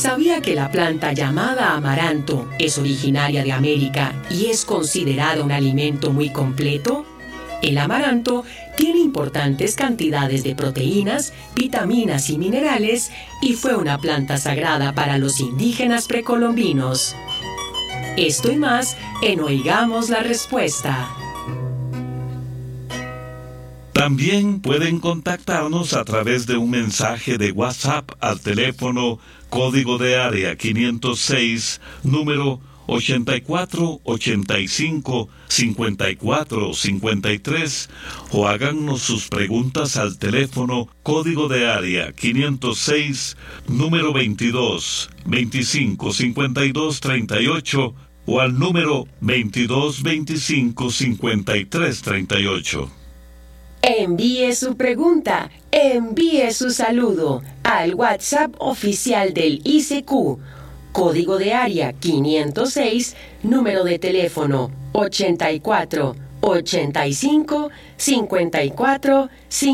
¿Sabía que la planta llamada amaranto es originaria de América y es considerada un alimento muy completo? El amaranto tiene importantes cantidades de proteínas, vitaminas y minerales y fue una planta sagrada para los indígenas precolombinos. Esto y más en Oigamos la Respuesta. También pueden contactarnos a través de un mensaje de WhatsApp al teléfono código de área 506, número 8485-5453, o háganos sus preguntas al teléfono código de área 506, número 2225-5238, o al número 2225-5338. Envíe su pregunta, envíe su saludo al WhatsApp oficial del ICQ, código de área 506, número de teléfono 84 85 54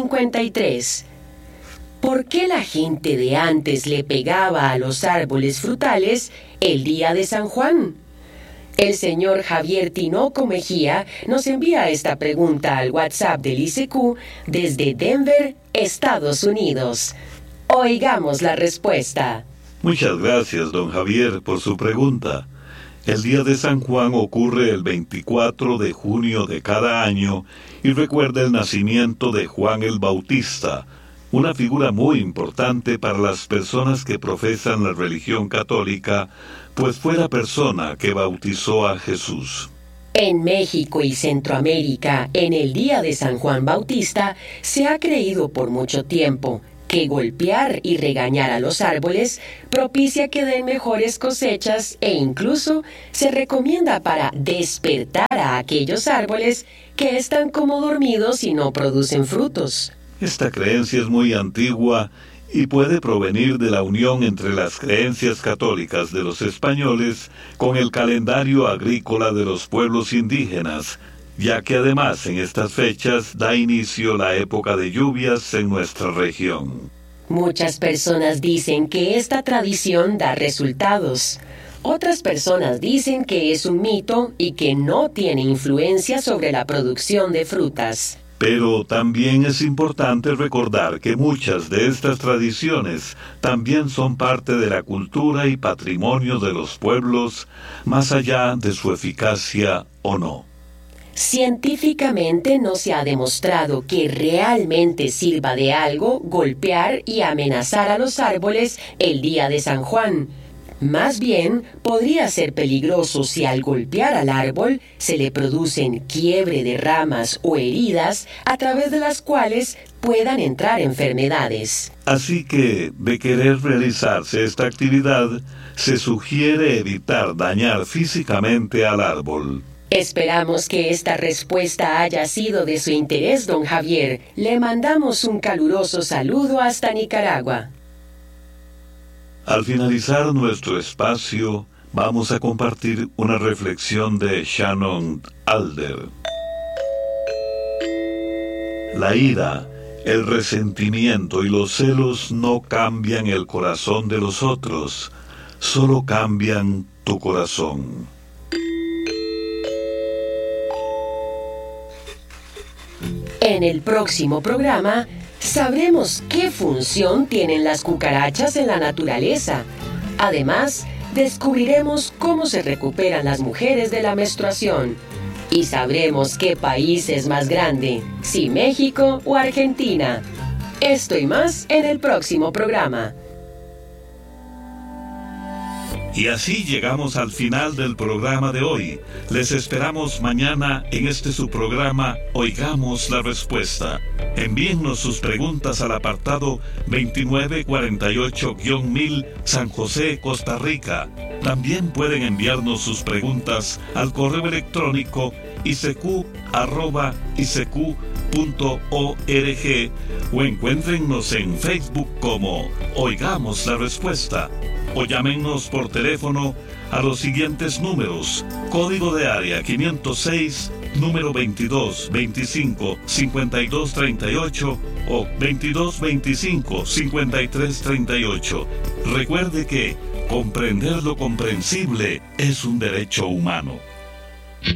53. ¿Por qué la gente de antes le pegaba a los árboles frutales el día de San Juan? El señor Javier Tinoco Mejía nos envía esta pregunta al WhatsApp del ICQ desde Denver, Estados Unidos. Oigamos la respuesta. Muchas gracias, don Javier, por su pregunta. El día de San Juan ocurre el 24 de junio de cada año y recuerda el nacimiento de Juan el Bautista, una figura muy importante para las personas que profesan la religión católica, pues fue la persona que bautizó a Jesús. En México y Centroamérica, en el día de San Juan Bautista, se ha creído por mucho tiempo que golpear y regañar a los árboles propicia que den mejores cosechas e incluso se recomienda para despertar a aquellos árboles que están como dormidos y no producen frutos. Esta creencia es muy antigua y puede provenir de la unión entre las creencias católicas de los españoles con el calendario agrícola de los pueblos indígenas, ya que además en estas fechas da inicio la época de lluvias en nuestra región. Muchas personas dicen que esta tradición da resultados. Otras personas dicen que es un mito y que no tiene influencia sobre la producción de frutas. Pero también es importante recordar que muchas de estas tradiciones también son parte de la cultura y patrimonio de los pueblos, más allá de su eficacia o no. Científicamente no se ha demostrado que realmente sirva de algo golpear y amenazar a los árboles el día de San Juan. Más bien, podría ser peligroso si al golpear al árbol se le producen quiebre de ramas o heridas a través de las cuales puedan entrar enfermedades. Así que, de querer realizarse esta actividad, se sugiere evitar dañar físicamente al árbol. Esperamos que esta respuesta haya sido de su interés, don Javier. Le mandamos un caluroso saludo hasta Nicaragua. Al finalizar nuestro espacio, vamos a compartir una reflexión de Shannon Alder. La ira, el resentimiento y los celos no cambian el corazón de los otros, solo cambian tu corazón. En el próximo programa sabremos qué función tienen las cucarachas en la naturaleza. Además, descubriremos cómo se recuperan las mujeres de la menstruación. Y sabremos qué país es más grande, si México o Argentina. Esto y más en el próximo programa. Y así llegamos al final del programa de hoy. Les esperamos mañana en este su programa Oigamos la Respuesta. Envíennos sus preguntas al apartado 2948-1000 San José, Costa Rica. También pueden enviarnos sus preguntas al correo electrónico icq@icq.org o encuéntrennos en Facebook como Oigamos la Respuesta. O llámenos por teléfono a los siguientes números: código de área 506, número 2225-5238 o 2225-5338. Recuerde que Comprender lo comprensible es un derecho humano.